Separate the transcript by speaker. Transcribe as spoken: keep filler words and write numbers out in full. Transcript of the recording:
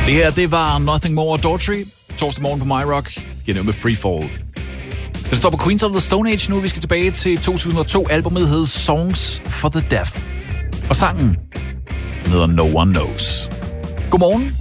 Speaker 1: Det her, det var Nothing More Daughtry. Torsdag morgen på MyRock. Giver med Freefall. Det står på Queens of the Stone Age nu. Vi skal tilbage til to tusind og to. Albumet hed Songs for the Deaf. Og sangen hedder No One Knows. Godmorgen.